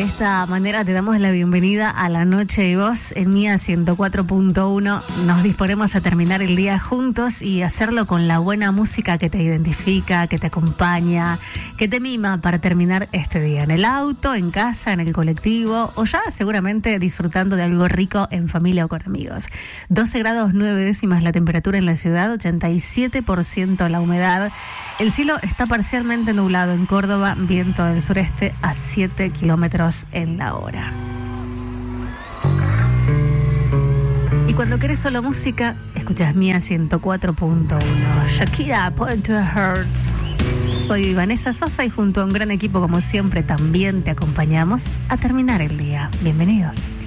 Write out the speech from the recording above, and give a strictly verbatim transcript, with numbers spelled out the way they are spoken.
esta manera te damos la bienvenida a la noche de voz en Mía ciento cuatro punto uno. Nos disponemos a terminar el día juntos y hacerlo con la buena música que te identifica, que te acompaña, que te mima para terminar este día. En el auto, en casa, en el colectivo o ya seguramente disfrutando de algo rico en familia o con amigos. doce grados nueve décimas la temperatura en la ciudad, ochenta y siete por ciento la humedad. El cielo está parcialmente nublado en Córdoba, viento del sureste a siete kilómetros en la hora. Y cuando querés solo música, escuchás Mía ciento cuatro punto uno. Shakira, Point to Hearts. Soy Vanessa Sosa y junto a un gran equipo como siempre también te acompañamos a terminar el día. Bienvenidos.